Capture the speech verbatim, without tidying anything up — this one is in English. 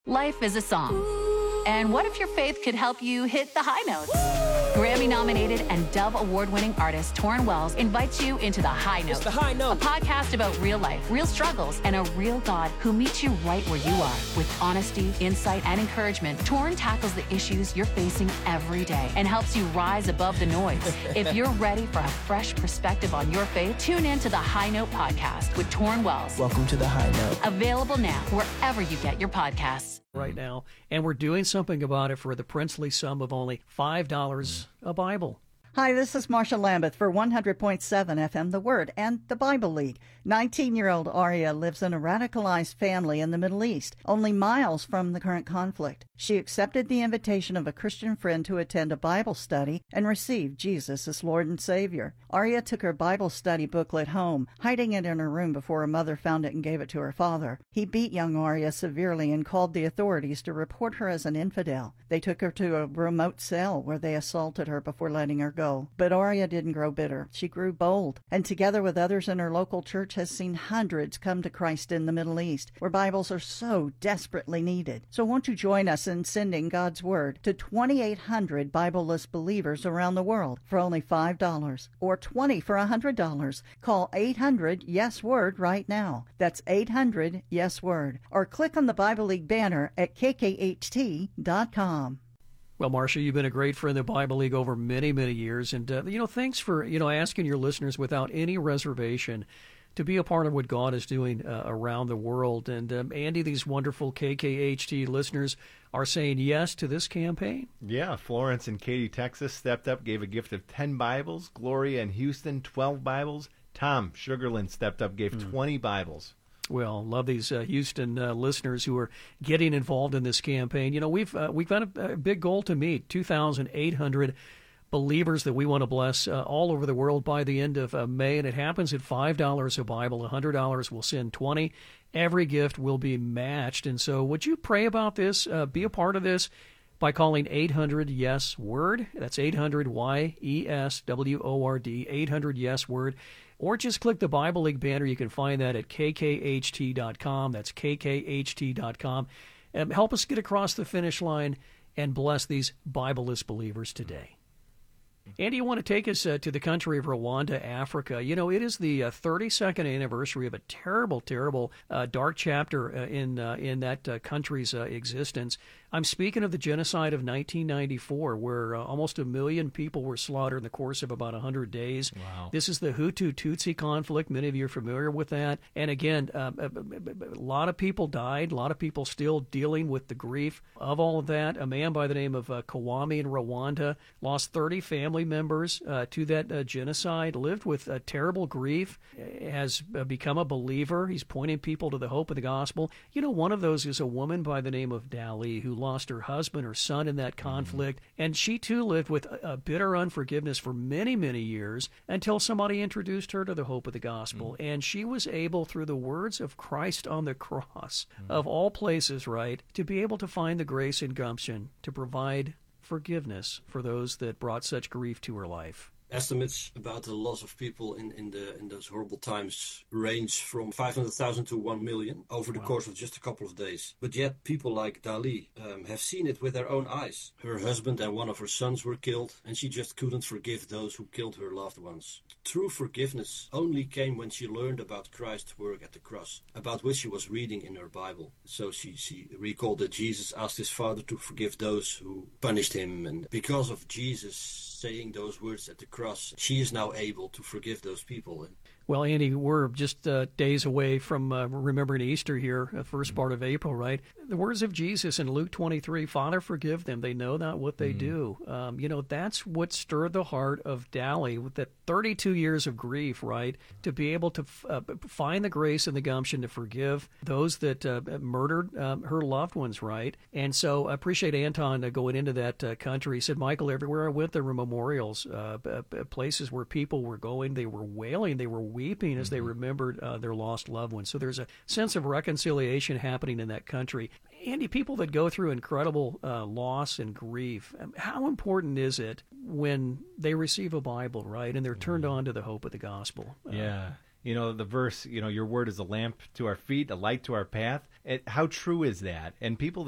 Life is a song. And what if your faith could help you hit the high notes? Grammy-nominated and Dove Award-winning artist Torrin Wells invites you into The High Note. It's The High Note. A podcast about real life, real struggles, and a real God who meets you right where you are. With honesty, insight, and encouragement, Torrin tackles the issues you're facing every day and helps you rise above the noise. If you're ready for a fresh perspective on your faith, tune in to The High Note podcast with Torrin Wells. Welcome to The High Note. Available now wherever you get your podcasts. Right now, and we're doing something about it for the princely sum of only five dollars a Bible. Hi, this is Marsha Lambeth for one hundred point seven F M The Word and the Bible League. nineteen-year-old Aria lives in a radicalized family in the Middle East, only miles from the current conflict. She accepted the invitation of a Christian friend to attend a Bible study and received Jesus as Lord and Savior. Aria took her Bible study booklet home, hiding it in her room before her mother found it and gave it to her father. He beat young Aria severely and called the authorities to report her as an infidel. They took her to a remote cell where they assaulted her before letting her go. But Aria didn't grow bitter. She grew bold, and together with others in her local church has seen hundreds come to Christ in the Middle East, where Bibles are so desperately needed. So won't you join us in sending God's Word to twenty-eight hundred Bibleless believers around the world for only five dollars, or twenty for one hundred dollars. Call eight hundred yes word right now. That's eight hundred yes word. Or click on the Bible League banner at k k h t dot com. Well, Marsha, you've been a great friend of the Bible League over many, many years. And, uh, you know, thanks for, you know, asking your listeners without any reservation to be a part of what God is doing uh, around the world. And, um, Andy, these wonderful K K H T listeners are saying yes to this campaign. Yeah, Florence in Katy, Texas stepped up, gave a gift of ten Bibles. Gloria in Houston, twelve Bibles. Tom Sugarland stepped up, gave mm. twenty Bibles. Well, love these uh, Houston uh, listeners who are getting involved in this campaign. You know, we've uh, we've got a, a big goal to meet, two thousand eight hundred believers that we want to bless uh, all over the world by the end of uh, May, and it happens at five dollars a Bible. one hundred dollars will send twenty. Every gift will be matched. And so would you pray about this, uh, be a part of this, by calling eight hundred yes word. That's eight hundred Y E S W O R D, eight hundred yes word. Or just click the Bible League banner. You can find that at k k h t dot com. That's k k h t dot com. And help us get across the finish line and bless these Bibleless believers today. Andy, you want to take us uh, to the country of Rwanda, Africa. You know, it is the uh, thirty-second anniversary of a terrible, terrible uh, dark chapter uh, in uh, in that uh, country's uh, existence. I'm speaking of the genocide of nineteen ninety-four, where uh, almost a million people were slaughtered in the course of about one hundred days. Wow. This is the Hutu-Tutsi conflict. Many of you are familiar with that. And again, uh, a, a lot of people died. A lot of people still dealing with the grief of all of that. A man by the name of uh, Kawami in Rwanda lost thirty family members uh, to that uh, genocide, lived with uh, terrible grief, has uh, become a believer. He's pointing people to the hope of the gospel. You know, one of those is a woman by the name of Dali, who lost her husband, her son in that conflict, mm-hmm. and she too lived with a, a bitter unforgiveness for many, many years until somebody introduced her to the hope of the gospel. Mm-hmm. And she was able, through the words of Christ on the cross, mm-hmm. of all places, right, to be able to find the grace and gumption to provide forgiveness for those that brought such grief to her life. Estimates about the loss of people in, in the in those horrible times range from five hundred thousand to one million over the wow. course of just a couple of days. But yet people like Dali um, have seen it with their own eyes. Her husband and one of her sons were killed, and she just couldn't forgive those who killed her loved ones. True forgiveness only came when she learned about Christ's work at the cross, about which she was reading in her Bible. So she, she recalled that Jesus asked his Father to forgive those who punished him, and because of Jesus saying those words at the cross, she is now able to forgive those people. Well, Andy, we're just uh, days away from uh, remembering Easter here, the first part of April, right? The words of Jesus in Luke twenty-three, Father, forgive them. They know not what they mm. do. Um, you know, that's what stirred the heart of Dali with that thirty-two years of grief, right? To be able to f- uh, find the grace and the gumption to forgive those that uh, murdered um, her loved ones, right? And so I appreciate Anton uh, going into that uh, country. He said, Michael, everywhere I went, there were memorials, uh, places where people were going, they were wailing, they were weeping as mm-hmm. they remembered uh, their lost loved ones. So there's a sense of reconciliation happening in that country. Andy, people that go through incredible uh, loss and grief, um, how important is it when they receive a Bible, right, and they're turned on to the hope of the gospel? Uh, yeah. You know, the verse, you know, your word is a lamp to our feet, a light to our path. It, how true is that? And people